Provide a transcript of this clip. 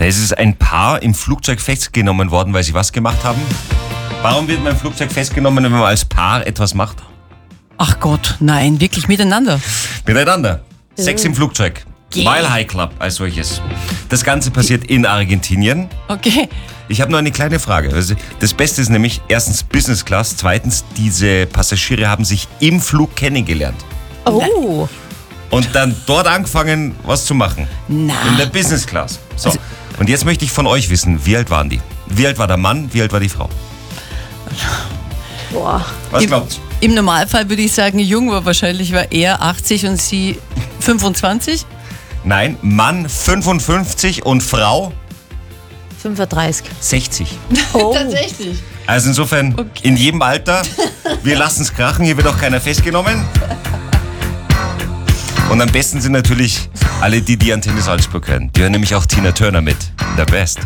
Da ist es ein Paar im Flugzeug festgenommen worden, weil sie was gemacht haben. Warum wird man im Flugzeug festgenommen, wenn man als Paar etwas macht? Ach Gott, nein, wirklich miteinander. Miteinander. Sex im Flugzeug. Mile High Club als solches. Das Ganze passiert in Argentinien. Okay. Ich habe nur eine kleine Frage. Also das Beste ist nämlich, erstens Business Class, zweitens, diese Passagiere haben sich im Flug kennengelernt. Oh. Und dann dort angefangen, was zu machen. Na. In der Business Class. So. Und jetzt möchte ich von euch wissen, wie alt waren die? Wie alt war der Mann, wie alt war die Frau? Boah. Was glaubt ihr? Im Normalfall würde ich sagen, jung war wahrscheinlich, war er 80 und sie 25. Nein, Mann 55 und Frau 35. 60. Oh. Tatsächlich. Also insofern, in jedem Alter, wir lassen es krachen, hier wird auch keiner festgenommen. Und am besten sind natürlich alle die Antenne Salzburg hören. Die hören nämlich auch Tina Turner mit. The Best.